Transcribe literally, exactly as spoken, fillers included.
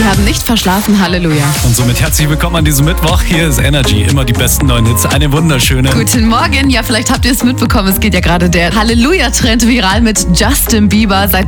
haben nicht verschlafen. Halleluja. Und somit herzlich willkommen an diesem Mittwoch. Hier ist Energy, immer die besten neuen Hits. Eine wunderschöne. Guten Morgen. Ja, vielleicht habt ihr es mitbekommen. Es geht ja gerade der Halleluja-Trend viral mit Justin Bieber. Seit